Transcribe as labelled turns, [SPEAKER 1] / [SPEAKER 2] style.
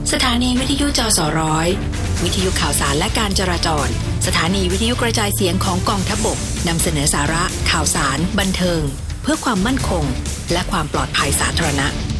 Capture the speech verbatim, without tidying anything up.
[SPEAKER 1] สถานีวิทยุจสร้อยวิทยุข่าวสารและการจราจรสถานีวิทยุกระจายเสียงของกองทัพบกนำเสนอสาระข่าวสารบันเทิงเพื่อความมั่นคงและความปลอดภัยสาธารณะ